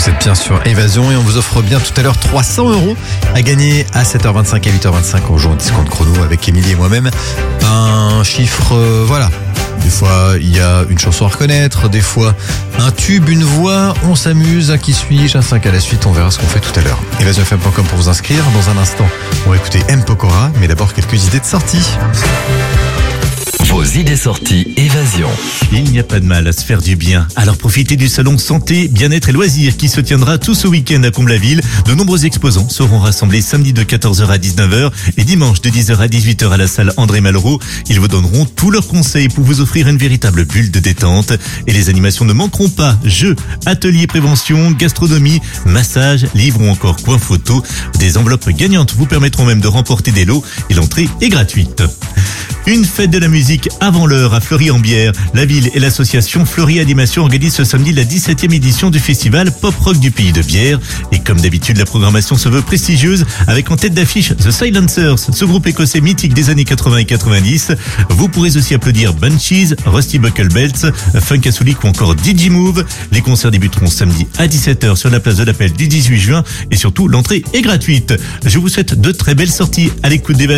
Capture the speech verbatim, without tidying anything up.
Vous êtes bien sur Évasion et on vous offre bien tout à l'heure trois cents euros à gagner à sept heures vingt-cinq et huit heures vingt-cinq. On joue en discount chrono avec Émilie et moi-même. Un chiffre, euh, voilà. Des fois, il y a une chanson à reconnaître, des fois un tube, une voix, on s'amuse, un qui suis-je, un cinq à la suite, on verra ce qu'on fait tout à l'heure. évasion f m point com pour vous inscrire. Dans un instant, on va écouter M. Pokora, mais d'abord quelques idées de sortie. Vos idées sorties Évasion. Il n'y a pas de mal à se faire du bien. Alors profitez du salon Santé, Bien-être et Loisirs qui se tiendra tout ce week-end à Comble-la-Ville. De nombreux exposants seront rassemblés samedi de quatorze heures à dix-neuf heures et dimanche de dix heures à dix-huit heures à la salle André Malraux. Ils vous donneront tous leurs conseils pour vous offrir une véritable bulle de détente. Et les animations ne manqueront pas. Jeux, ateliers prévention, gastronomie, massage, livres ou encore coin photo. Des enveloppes gagnantes vous permettront même de remporter des lots et l'entrée est gratuite. Une fête de la musique avant l'heure à Fleury-en-Bière. La ville et l'association Fleury Animation organisent ce samedi la dix-septième édition du festival Pop Rock du Pays de Bière. Et comme d'habitude, la programmation se veut prestigieuse avec en tête d'affiche The Silencers, ce groupe écossais mythique des années quatre-vingts et quatre-vingt-dix. Vous pourrez aussi applaudir Banshees, Rusty Bucklebelts, Funkasoulik ou encore D J Move. Les concerts débuteront samedi à dix-sept heures sur la place de l'Appel du dix-huit juin et surtout l'entrée est gratuite. Je vous souhaite de très belles sorties à l'écoute d'Évasion.